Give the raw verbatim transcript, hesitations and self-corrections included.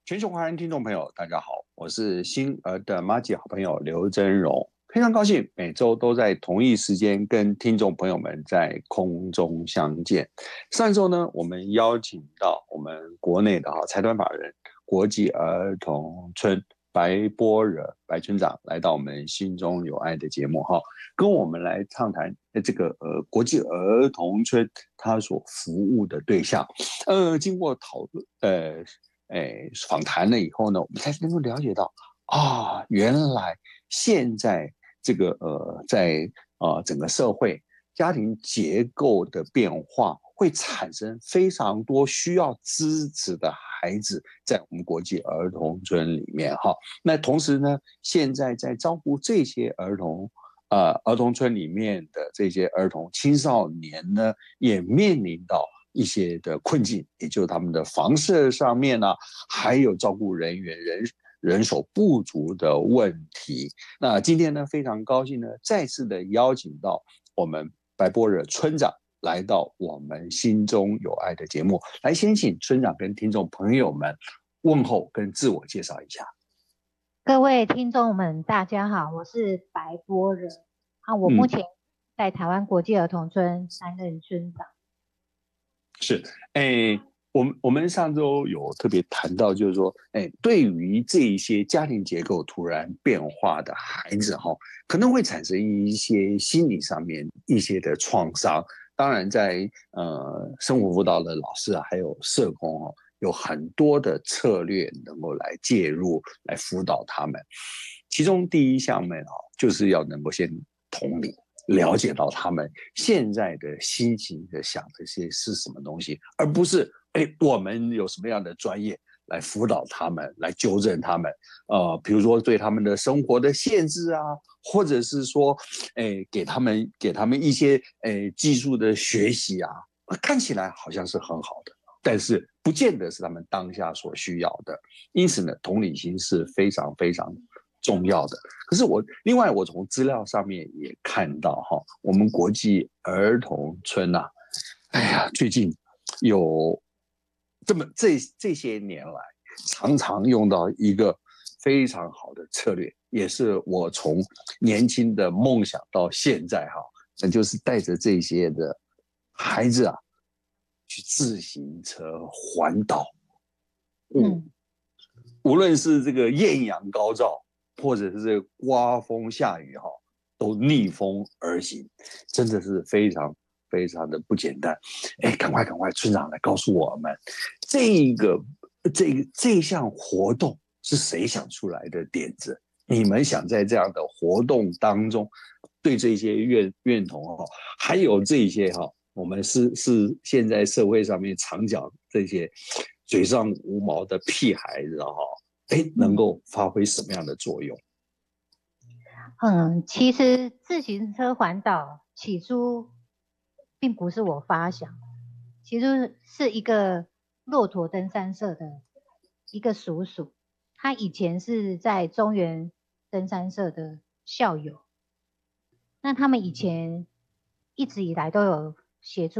全球华人听众朋友，大家好，我是星儿的妈吉好朋友刘真荣，非常高兴每周都在同一时间跟听众朋友们在空中相见。上周呢，我们邀请到我们国内的哈财团法人国际儿童村白波惹白村长来到我们心中有爱的节目哈，跟我们来畅谈这个呃国际儿童村他所服务的对象。呃，经过讨论呃。诶，访谈了以后呢，我们才能够了解到啊，原来现在这个呃，在呃整个社会家庭结构的变化，会产生非常多需要支持的孩子，在我们国际儿童村里面哈。那同时呢，现在在照顾这些儿童。呃，儿童村里面的这些儿童青少年呢，也面临到一些的困境，也就是他们的房舍上面呢、啊，还有照顾人员人人手不足的问题。那今天呢，非常高兴呢，再次的邀请到我们白波惹村长来到我们心中有爱的节目，来先请村长跟听众朋友们问候跟自我介绍一下。 各位听众们，大家好，我是白波惹啊，我目嗯， 前在台湾国际儿童村担任村长。 是，哎，我们我们上周有特别谈到，就是说，哎，对于这一些家庭结构突然变化的孩子哈，可能会产生一些心理上面一些的创伤。当然在，呃生活辅导的老师啊，还有社工哦，有很多的策略能够来介入，来辅导他们。其中第一项呢，哦，就是要能够先同理。了解到他们现在的心情的想的些是什么东西，而不是哎我们有什么样的专业来辅导他们，来纠正他们。呃，比如说对他们的生活的限制啊，或者是说，哎给他们给他们一些哎技术的学习啊，看起来好像是很好的，但是不见得是他们当下所需要的。因此呢，同理心是非常非常重要的。可是我另外我从资料上面也看到哈，我们国际儿童村呐、啊，哎呀，最近有这么这这些年来，常常用到一个非常好的策略，也是我从年轻的梦想到现在哈，那就是带着这些的孩子啊，去自行车环岛。嗯，无论是这个艳阳高照，或者是这个刮风下雨哈，都逆风而行，真的是非常非常的不简单。哎，赶快赶快，村长来告诉我们，这个这个这项活动是谁想出来的点子？你们想在这样的活动当中，对这些院院童哈，还有这些哈，我们是是现在社会上面常讲这些嘴上无毛的屁孩子哈，哎，能够发挥什么样的作用？ 嗯，其实自行车环岛起初并不是我发想，其实是一个骆驼登山社的一个叔叔，他以前是在中原登山社的校友，那他们以前一直以来都有协助。